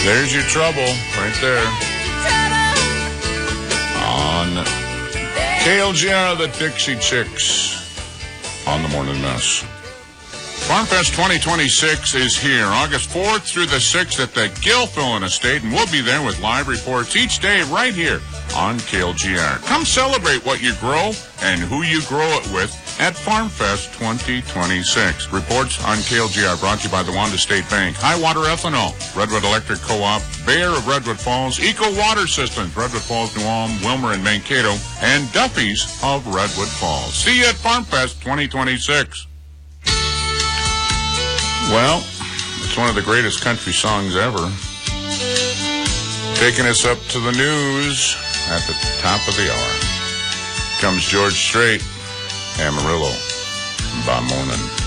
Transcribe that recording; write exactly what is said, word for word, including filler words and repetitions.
There's your trouble right there. On K L G R, the Dixie Chicks on the Morning Mess. FarmFest twenty twenty-six is here, August fourth through the sixth at the Gilfillan Estate, and we'll be there with live reports each day right here on K L G R. Come celebrate what you grow and who you grow it with at FarmFest twenty twenty-six. Reports on K L G R brought to you by the Wanda State Bank, Highwater Ethanol, Redwood Electric Co-op, Bayer of Redwood Falls, Eco Water Systems, Redwood Falls, New Ulm, Wilmer and Mankato, and Duffy's of Redwood Falls. See you at FarmFest twenty twenty-six. Well, it's one of the greatest country songs ever. Taking us up to the news at the top of the hour comes George Strait, Amarillo, by morning.